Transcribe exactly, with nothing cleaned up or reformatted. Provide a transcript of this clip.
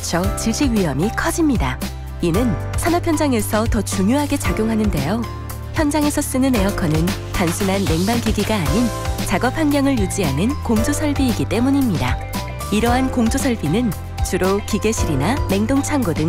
거쳐 질식 위험이 커집니다. 이는 산업 현장에서 더 중요하게 작용하는데요. 현장에서 쓰는 에어컨은 단순한 냉방기기가 아닌 작업 환경을 유지하는 공조 설비이기 때문입니다. 이러한 공조 설비는 주로 기계실이나 냉동 창고 등